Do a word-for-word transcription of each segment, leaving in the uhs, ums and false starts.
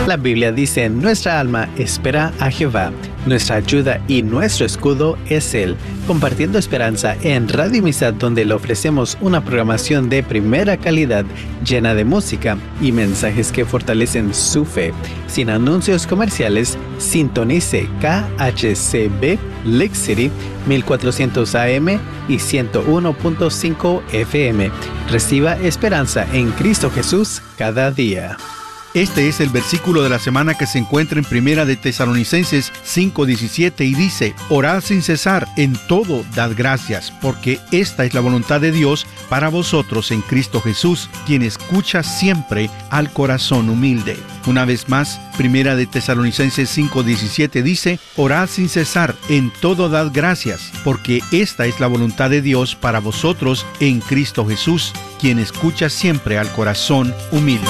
La Biblia dice, nuestra alma espera a Jehová. Nuestra ayuda y nuestro escudo es Él. Compartiendo esperanza en Radio Amistad, donde le ofrecemos una programación de primera calidad, llena de música y mensajes que fortalecen su fe. Sin anuncios comerciales, sintonice K H C B Lake City mil cuatrocientos A M y ciento uno punto cinco F M. Reciba esperanza en Cristo Jesús cada día. Este es el versículo de la semana que se encuentra en Primera de Tesalonicenses cinco diecisiete y dice: Orad sin cesar, en todo dad gracias, porque esta es la voluntad de Dios para vosotros en Cristo Jesús, quien escucha siempre al corazón humilde. Una vez más, Primera de Tesalonicenses cinco diecisiete dice: Orad sin cesar, en todo dad gracias, porque esta es la voluntad de Dios para vosotros en Cristo Jesús, quien escucha siempre al corazón humilde.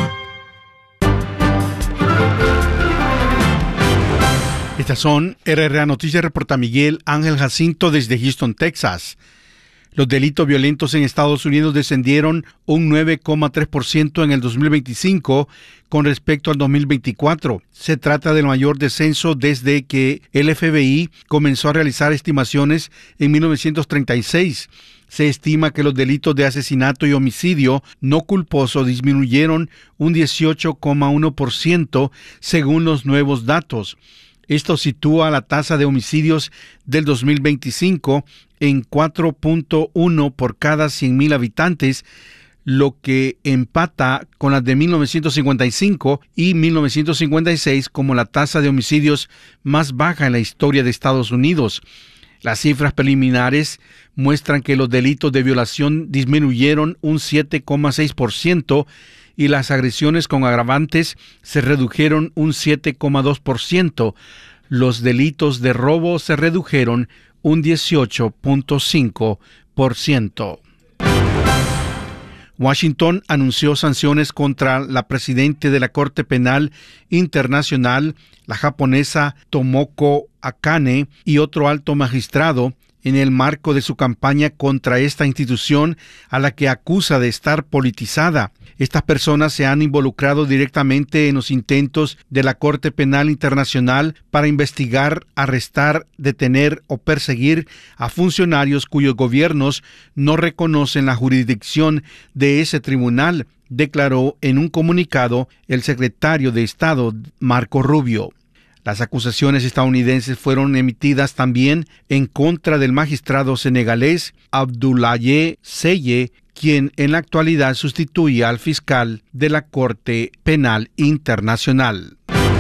Estas son R R A Noticias, reporta Miguel Ángel Jacinto desde Houston, Texas. Los delitos violentos en Estados Unidos descendieron un nueve coma tres por ciento en el dos mil veinticinco con respecto al dos mil veinticuatro. Se trata del mayor descenso desde que el F B I comenzó a realizar estimaciones en mil novecientos treinta y seis. Se estima que los delitos de asesinato y homicidio no culposo disminuyeron un dieciocho coma uno por ciento según los nuevos datos. Esto sitúa la tasa de homicidios del dos mil veinticinco en cuatro punto uno por cada cien mil habitantes, lo que empata con las de mil novecientos cincuenta y cinco y mil novecientos cincuenta y seis como la tasa de homicidios más baja en la historia de Estados Unidos. Las cifras preliminares muestran que los delitos de violación disminuyeron un siete coma seis por ciento y las agresiones con agravantes se redujeron un siete coma dos por ciento. Los delitos de robo se redujeron un dieciocho punto cinco por ciento. Washington anunció sanciones contra la presidenta de la Corte Penal Internacional, la japonesa Tomoko Akane, y otro alto magistrado, en el marco de su campaña contra esta institución a la que acusa de estar politizada. Estas personas se han involucrado directamente en los intentos de la Corte Penal Internacional para investigar, arrestar, detener o perseguir a funcionarios cuyos gobiernos no reconocen la jurisdicción de ese tribunal, declaró en un comunicado el secretario de Estado, Marco Rubio. Las acusaciones estadounidenses fueron emitidas también en contra del magistrado senegalés Abdoulaye Seye, quien en la actualidad sustituye al fiscal de la Corte Penal Internacional.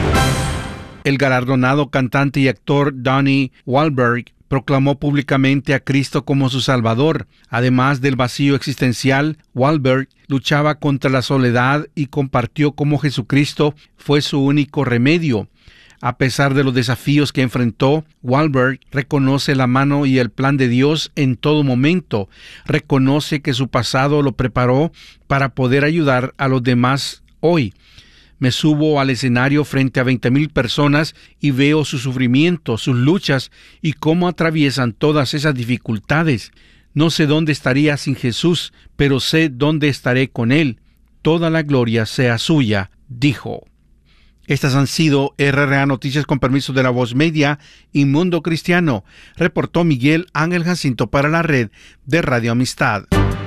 El galardonado cantante y actor Donnie Wahlberg proclamó públicamente a Cristo como su Salvador. Además del vacío existencial, Wahlberg luchaba contra la soledad y compartió cómo Jesucristo fue su único remedio. A pesar de los desafíos que enfrentó, Wahlberg reconoce la mano y el plan de Dios en todo momento. Reconoce que su pasado lo preparó para poder ayudar a los demás hoy. Me subo al escenario frente a veinte mil personas y veo su sufrimiento, sus luchas y cómo atraviesan todas esas dificultades. No sé dónde estaría sin Jesús, pero sé dónde estaré con Él. Toda la gloria sea suya, dijo. Estas han sido R R A Noticias con permiso de La Voz Media y Mundo Cristiano. Reportó Miguel Ángel Jacinto para la red de Radio Amistad.